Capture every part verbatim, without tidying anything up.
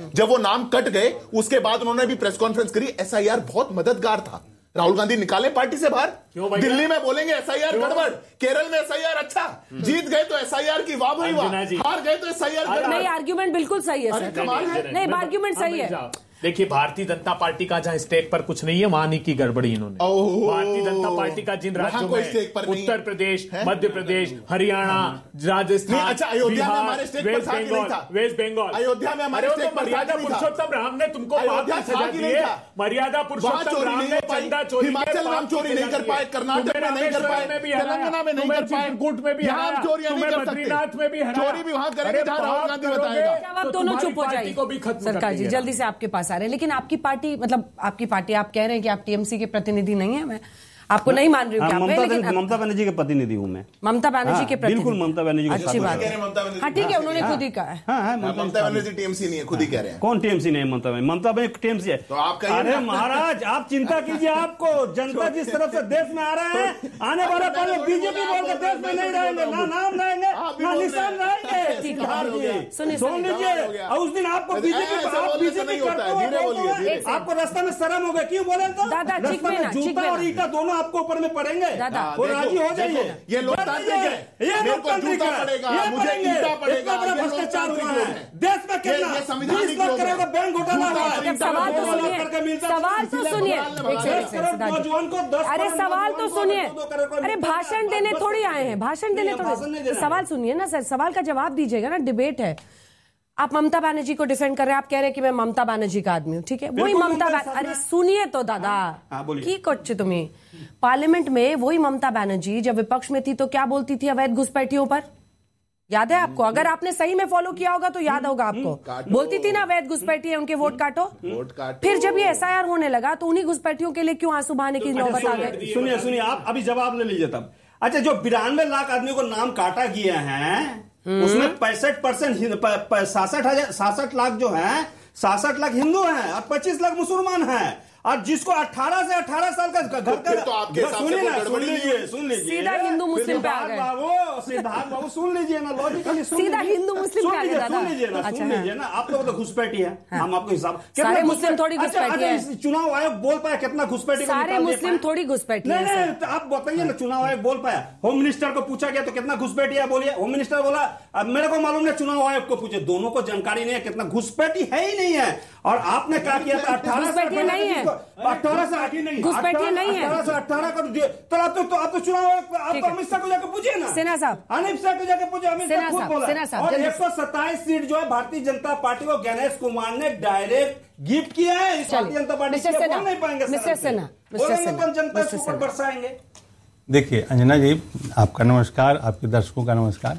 जब वो नाम कट गए उसके बाद उन्होंने भी प्रेस कॉन्फ्रेंस करी, एसआईआर बहुत मददगार था। राहुल गांधी निकाले पार्टी से बाहर, दिल्ली में बोलेंगे एसआईआर गड़बड़, केरल में एसआईआर अच्छा, जीत गए तो एसआईआर की वाह भाई वाह, हार गए तो एसआईआर गड़बड़। नहीं, आर्ग्यूमेंट बिल्कुल सही है सर, कमाल है। नहीं आर्ग्यूमेंट सही है। देखिए, भारतीय जनता पार्टी का जहां स्टेक पर कुछ नहीं है वहां नहीं की गड़बड़ी इन्होंने। भारतीय जनता पार्टी का जिन राज्यों में उत्तर प्रदेश, मध्य प्रदेश, हरियाणा, राजस्थान, अच्छा, अयोध्या में हमारे स्टेक पर था कि नहीं था? वेस्ट बंगाल, अयोध्या में हमारे स्टेक पर मर्यादा पुरुषोत्तम राम ने तुमको सजा दी है। मर्यादा पुरुषोत्तम राम ने चंदा चोरी, हिमाचल में हम चोरी नहीं कर पाए, कर्नाटक में नहीं कर पाए, तेलंगाना में नहीं कर पाए, चित्रकूट में भी हम चोरियां नहीं कर सकते, में भी चोरी भी वहां करेंगे जहां राहुल गांधी बताएगा। आप दोनों चुप हो जाइए सरकार जी, जल्दी से आपके पास आ रहे हैं। लेकिन आपकी पार्टी, मतलब आपकी पार्टी, आप कह रहे हैं कि आप टीएमसी के प्रतिनिधि नहीं है, मैं आपको नहीं मान रही हूँ। ममता ममता बनर्जी के प्रतिनिधि हूँ मैं। ममता बनर्जी के प्रतिनिधि, बिल्कुल ममता बनर्जी के अच्छी बात है। हाँ ठीक है, उन्होंने खुद ही कहा है। ममता बनर्जी टीएमसी नहीं है, खुद ही कह रहे हैं। कौन टीएमसी नहीं है? ममता ममता बनर्जी टीएमसी है। तो आप कहिए। अरे महाराज, आप चिंता कीजिए, आपको जनता जिस तरफ से देश में आ रहे हैं, आने वाले पल में बीजेपी बोल के देश में नहीं रहेंगे, ना नाम रहेंगे ना निशान रहेंगे। सुन लीजिए, और उस दिन आपको बीजेपी बीजेपी आपको रास्ता में शर्म हो गया, क्यों बोले? तो जूता और ईटा दोनों आपको ऊपर में पड़ेंगे, वो राजी हो जाइए। ये लोकतांत्रिक है, ये लोकतांत्रिक है, मुझे ईटा पड़ेगा, भ्रष्टाचार हुआ है देश में, कितना बीस लाख करोड़ का बैंक घोटाला हुआ है। सवाल तो सुनिए, सवाल तो सुनिए, नौजवान को दस, अरे सवाल तो सुनिए, अरे भाषण देने थोड़ी आए हैं, भाषण देने थोड़ी, सवाल सुनिए ना सर, सवाल का जवाब दीजिएगा ना, डिबेट है। आप ममता बनर्जी को डिफेंड कर रहे हैं, आप कह रहे हैं कि मैं ममता बनर्जी का आदमी हूं, ठीक है, वही ममता, अरे सुनिए तो दादा की कुछ तुम्हें, पार्लियामेंट में वही ममता बनर्जी जब विपक्ष में थी तो क्या बोलती थी अवैध घुसपैठियों पर? याद है आपको? अगर आपने सही में फॉलो किया होगा तो याद होगा आपको, बोलती थी ना अवैध घुसपैठी है, उनके वोट काटो। वोट काटो। फिर जब ये एसआईआर होने लगा तो उन्हीं घुसपैठियों के लिए क्यों आंसू बहाने की नौबत आ गई? सुनिए सुनिए, आप अभी जवाब ले लीजिए तब। अच्छा, जो बिरानवे लाख आदमी को नाम काटा गया है उसमें पैंसठ परसेंट सासठ हजार सासठ लाख जो है, सासठ लाख हिंदू हैं और पच्चीस लाख मुसलमान हैं। और जिसको अठारह से अठारह साल का घर का, तो आपके सुनिए ना, सुन लीजिए सुन लीजिए सीधा हिंदू मुस्लिम पे आ गए बाबू, सिद्धार्थ बाबू सुन लीजिए ना, लॉजिकली सीधा हिंदू मुस्लिम पे आ गए दादा। सुन लीजिए ना, सुन लीजिए ना, आप लोग तो घुसपैठी है, हम आपको हिसाब, सारे मुस्लिम थोड़ी घुसपैठी है। चुनाव आयोग बोल पाया कितना घुसपैठी? सारे मुस्लिम थोड़ी घुसपैठी है। नहीं नहीं, आप बताइए ना, चुनाव आयोग बोल पाया? होम मिनिस्टर को पूछा गया तो कितना घुसपैठी है बोलिए? होम मिनिस्टर बोला अब मेरे को मालूम नहीं, चुनाव आयोग को पूछे, दोनों को जानकारी नहीं है कितना घुसपैठी है ही नहीं है। और आपने क्या किया था? अठारह से नहीं है, अठारह से आगे नहीं, घुसपैठी नहीं है, अठारह से अठारह का तो आप तो आप तो चुनाव आप अमित शाह को जाकर पूछिए ना, सिन्हा साहब, अमित शाह को जाकर पूछिए, अमित शाह खुद बोला। और एक सौ सत्ताईस सीट जो है भारतीय जनता पार्टी को गणेश कुमार ने डायरेक्ट गिफ्ट किया है। भारतीय जनता पार्टी से बोल नहीं पाएंगे, मिस्टर सिन्हा, बोलेंगे तो जनता के ऊपर बरसाएंगे। देखिए अंजना जी, आपका नमस्कार, आपके दर्शकों का नमस्कार।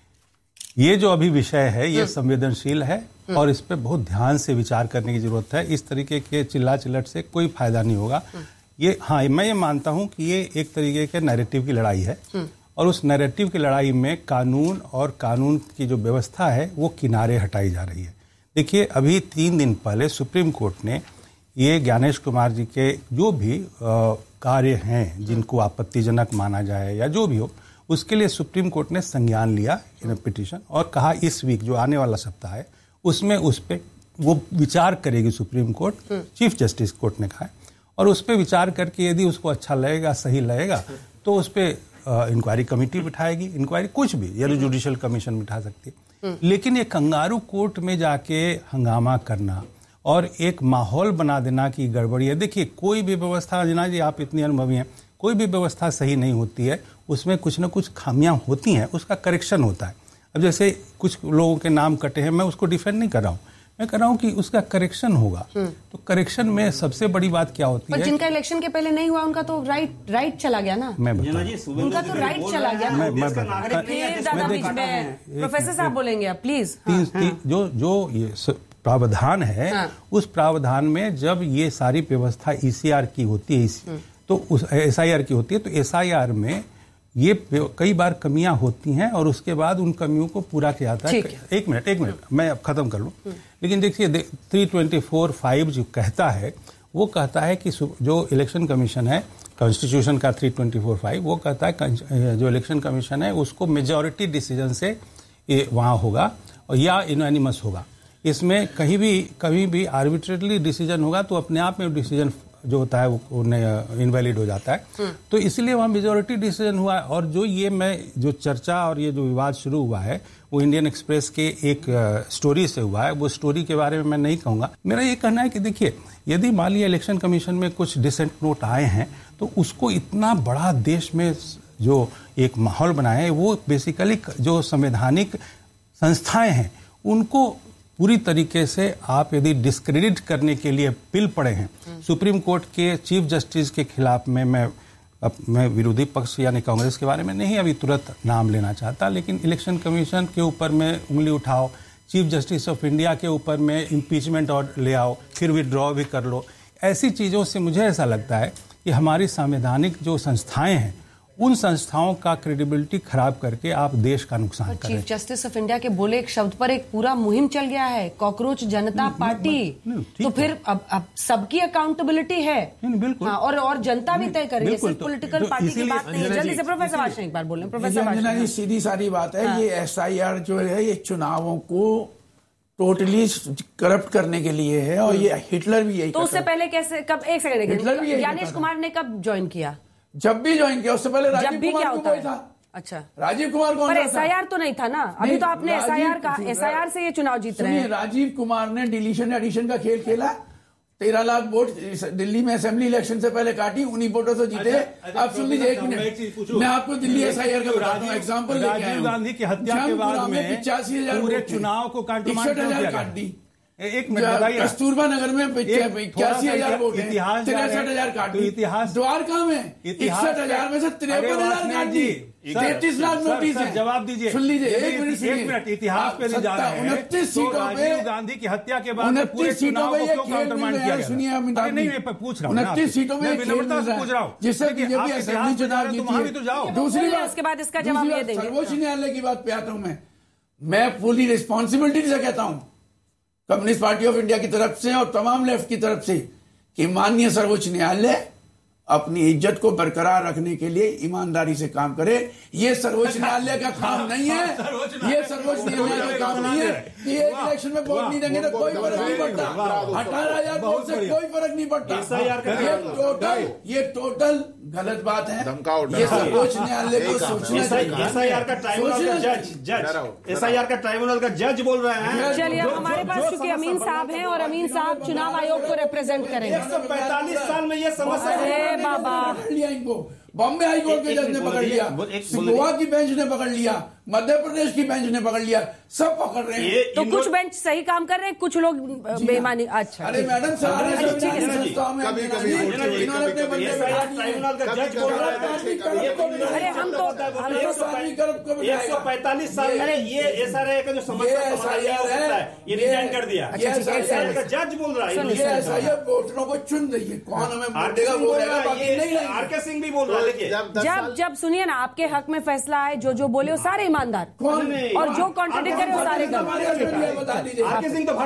ये जो अभी विषय है ये संवेदनशील है और इस पे बहुत ध्यान से विचार करने की जरूरत है। इस तरीके के चिल्ला चिल्लट से कोई फायदा नहीं होगा। ये हाँ, मैं ये मानता हूं कि ये एक तरीके के नैरेटिव की लड़ाई है और उस नैरेटिव की लड़ाई में कानून और कानून की जो व्यवस्था है वो किनारे हटाई जा रही है। देखिए, अभी तीन दिन पहले सुप्रीम कोर्ट ने ये ज्ञानेश कुमार जी के जो भी कार्य हैं जिनको आपत्तिजनक माना जाए या जो भी हो, उसके लिए सुप्रीम कोर्ट ने संज्ञान लिया इन पिटीशन और कहा इस वीक जो आने वाला सप्ताह है उसमें उस पर वो विचार करेगी supreme court, chief justice court ने कहा है, और उस पर विचार करके यदि उसको अच्छा लगेगा, सही लगेगा तो उस पर इंक्वायरी कमेटी बिठाएगी, इंक्वायरी कुछ भी या जुडिशियल कमीशन बिठा सकती है। लेकिन ये कंगारू कोर्ट में जाके हंगामा करना और एक माहौल बना देना कि गड़बड़ी है। देखिए, कोई भी व्यवस्था, जना जी आप इतनी अनुभवी हैं, कोई भी व्यवस्था सही नहीं होती है, उसमें कुछ ना कुछ खामियां होती हैं, उसका करेक्शन होता है। अब जैसे कुछ लोगों के नाम कटे हैं, मैं उसको डिफेंड नहीं कर रहा हूँ, मैं कर रहा हूँ कि उसका करेक्शन होगा। तो करेक्शन में सबसे बड़ी बात क्या होती है? जिनका इलेक्शन के पहले नहीं हुआ उनका तो राइट राइट चला गया ना, मैं उनका तो राइट चला गया। मैं मैं प्रोफेसर साहब बोलेंगे आप प्लीज। जो जो ये प्रावधान है, उस प्रावधान में जब ये सारी व्यवस्था ईसीआर की होती है तो उस एसआईआर की होती है, तो एसआईआर में ये कई बार कमियां होती हैं और उसके बाद उन कमियों को पूरा किया जाता है। एक मिनट एक मिनट मैं अब खत्म कर लूं। लेकिन देखिए, थ्री ट्वेंटी फोर फाइव जो कहता है वो कहता है कि जो इलेक्शन कमीशन है, कॉन्स्टिट्यूशन का थ्री ट्वेंटी फोर फाइव वो कहता है जो इलेक्शन कमीशन है उसको मेजॉरिटी डिसीजन से ये वहाँ होगा और या यूनानिमस होगा। इसमें कहीं भी कभी भी आर्बिट्रेटली डिसीजन होगा तो अपने आप में डिसीजन जो होता है वो इनवैलिड हो जाता है। तो इसलिए वहाँ मेजोरिटी डिसीजन हुआ है। और जो ये मैं जो चर्चा और ये जो विवाद शुरू हुआ है वो इंडियन एक्सप्रेस के एक स्टोरी से हुआ है। वो स्टोरी के बारे में मैं नहीं कहूँगा। मेरा ये कहना है कि देखिए, यदि मान लिया इलेक्शन कमीशन में कुछ डिसेंट नोट आए हैं तो उसको इतना बड़ा देश में जो एक माहौल बनाया है, वो बेसिकली जो संवैधानिक संस्थाएं हैं उनको पूरी तरीके से आप यदि डिस्क्रेडिट करने के लिए बिल पड़े हैं। सुप्रीम कोर्ट के चीफ जस्टिस के खिलाफ में मैं अब मैं विरोधी पक्ष यानी कांग्रेस के बारे में नहीं अभी तुरंत नाम लेना चाहता, लेकिन इलेक्शन कमीशन के ऊपर में उंगली उठाओ, चीफ जस्टिस ऑफ इंडिया के ऊपर में इम्पीचमेंट और ले आओ, फिर विड्रॉ भी कर लो। ऐसी चीज़ों से मुझे ऐसा लगता है कि हमारी संवैधानिक जो संस्थाएं हैं उन संस्थाओं का क्रेडिबिलिटी खराब करके आप देश का नुकसान कर रहे हैं। चीफ जस्टिस ऑफ इंडिया के बोले एक शब्द पर एक पूरा मुहिम चल गया है, कॉकरोच जनता पार्टी। तो फिर अब अब सबकी अकाउंटेबिलिटी है। बिल्कुल। हाँ, और और जनता भी तय कर रही है, सिर्फ पॉलिटिकल पार्टी की बात नहीं है। जल्दी से प्रोफेसर वाशन एक बार बोल रहे हैं। प्रोफेसर वाशन, सीधी सारी बात है, ये एस आई आर जो है ये चुनावों को टोटली करप्ट करने के लिए है। और ये हिटलर भी यही तो उससे पहले कैसे, कब, एक सेकंड, ज्ञानेश कुमार ने कब ज्वाइन किया? जब भी ज्वाइन किया उससे पहले राजीव कुमार क्या होता था? अच्छा, राजीव कुमार कौन था? एसआईआर तो नहीं था ना अभी। तो आपने एसआईआर का, एसआईआर से ये चुनाव जीत रहे हैं। राजीव कुमार ने डिलीशन एडिशन का खेल खेला, तेरह लाख वोट दिल्ली में असेंबली इलेक्शन से पहले काटी, उन्हीं वोटों से जीते। आप सुन लीजिए एक मिनट, मैं आपको दिल्ली एसआईआर का बताता हूँ एग्जाम्पल। राजीव गांधी की हत्या के बाद में पिचासी हजार पूरे चुनाव को इकसठ हजार काट दी। एक मिनट बताइए, कस्तूरबा नगर में इक्यासी हजार वोट, तिरसठ हजार काट दी। इतिहास द्वारका में इकसठ हजार में से तिरपन हजार काट दी। तैतीस लाख नोटिस है। जवाब दीजिए, सुन लीजिए एक मिनट, एक मिनट। इतिहास पे नहीं जा रहे हैं। उनतीस सीटों पे राजीव गांधी की हत्या के बाद पूरे चुनाव को क्यों काउंटरमाइन किया गया? सुनिए, नहीं मैं पूछ रहा हूँ, उनतीस सीटों में विनम्रता से पूछ रहा हूँ, जिससे बीजेपी असेंबली चुनाव जीती। तो जाओ। दूसरी बात, उसके बाद इसका जवाब ये देंगे। सर्वोच्च न्यायालय की बात पे आता हूं मैं मैं पूरी रिस्पॉन्सिबिलिटी से कहता हूं कम्युनिस्ट पार्टी ऑफ इंडिया की तरफ से और तमाम लेफ्ट की तरफ से कि माननीय सर्वोच्च न्यायालय अपनी इज्जत को बरकरार रखने के लिए ईमानदारी से काम करे। ये सर्वोच्च न्यायालय का काम नहीं है, ये सर्वोच्च न्यायालय का काम नहीं है कि एक इलेक्शन में वोट नहीं देंगे तो कोई फर्क नहीं पड़ता, अठारह हजार वोट से कोई फर्क नहीं पड़ता। ये टोटल ये टोटल गलत बात है। ये सर्वोच्च न्यायालय को सोचना चाहिए। एसआईआर का ट्राइब्यूनल का जज जज एसआईआर का ट्राइब्यूनल का जज बोल रहे हैं। चलिए, हमारे पास चूंकि अमीन साहब हैं और अमीन साहब चुनाव आयोग को रिप्रेजेंट करेंगे। एक सौ पैंतालीस साल में ये समस्या बाबा लिया इनको, बॉम्बे हाईकोर्ट के जज ने पकड़ लिया, गोवा की बेंच ने पकड़ लिया, मध्य प्रदेश की बेंच ने पकड़ लिया, सब पकड़ रहे हैं। तो कुछ बेंच सही काम कर रहे हैं, कुछ लोग बेईमानी। अच्छा, अरे मैडम सारे अरे हम तो एक सौ पैंतालीस साल में ये एसआईआर का जो समस्या है ये रिजाइन कर दिया। एसआईआर का जज बोल रहा है ये एसआईआर वोटरों को चुन रही है, कौन हमें वोट देगा वो देगा, बाकी नहीं। आर के सिंह भी बोल रहा है। जब जब सुनिए ना, आपके हक में फैसला आए, जो जो बोले वो सारे ईमानदार, और जो कॉन्ट्रडिक्ट करे वो सारे गलत। आर के सिंह तो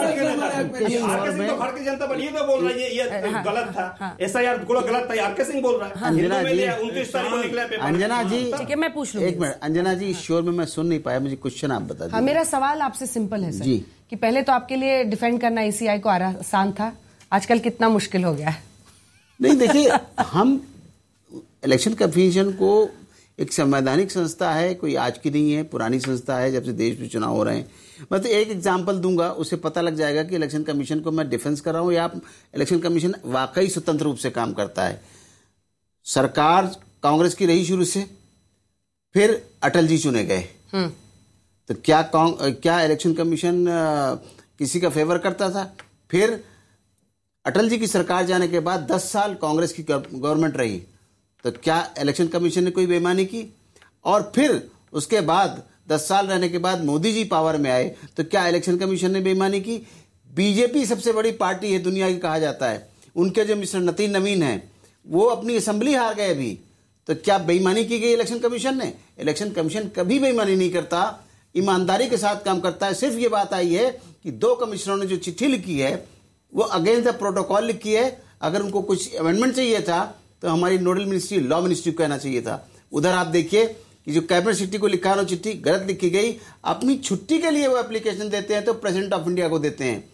भारतीय जनता पार्टी तो बोल रहा है ये गलत था, एसआईआर गलत था, आर के सिंह बोल रहा है। उनतीस तारीख को निकला पेपर। अंजना जी, ठीक है, मैं पूछ लूँ एक मिनट। अंजना जी, शोर में मैं सुन नहीं पाया, मुझे क्वेश्चन आप बता दीजिए। मेरा सवाल आपसे सिंपल है सर, जी, कि पहले तो आपके लिए डिफेंड करना ईसीआई को आसान था, आजकल कितना मुश्किल हो गया है? नहीं, देखिए, हम इलेक्शन कमीशन को एक संवैधानिक संस्था है, कोई आज की नहीं है, पुरानी संस्था है, जब से देश में चुनाव हो रहे हैं। मैं तो एक एग्जांपल दूंगा, उससे पता लग जाएगा कि इलेक्शन कमीशन को मैं डिफेंस कर रहा हूं या इलेक्शन कमीशन वाकई स्वतंत्र रूप से काम करता है। सरकार कांग्रेस की रही शुरू से, फिर अटल जी चुने गए, तो क्या क्या इलेक्शन कमीशन किसी का फेवर करता था? फिर अटल जी की सरकार जाने के बाद दस साल कांग्रेस की गवर्नमेंट रही, तो क्या इलेक्शन कमीशन ने कोई बेईमानी की? और फिर उसके बाद दस साल रहने के बाद मोदी जी पावर में आए, तो क्या इलेक्शन कमीशन ने बेईमानी की? बीजेपी सबसे बड़ी पार्टी है दुनिया की कहा जाता है, उनके जो मिस्टर नतीन नवीन हैं वो अपनी असेंबली हार गए अभी, तो क्या बेईमानी की गई इलेक्शन कमीशन ने? इलेक्शन कमीशन कभी बेईमानी नहीं करता, ईमानदारी के साथ काम करता है। सिर्फ ये बात आई है कि दो कमिश्नरों ने जो चिट्ठी लिखी है वो अगेंस्ट द प्रोटोकॉल लिखी है। अगर उनको कुछ अमेंडमेंट चाहिए था तो हमारी नोडल मिनिस्ट्री लॉ मिनिस्ट्री को कहना चाहिए था। उधर आप देखिए कि जो कैबिनेट सेक्रेटरी को लिखा ना चिट्ठी गलत लिखी गई, अपनी छुट्टी के लिए वो एप्लीकेशन देते हैं तो प्रेसिडेंट ऑफ इंडिया को देते हैं।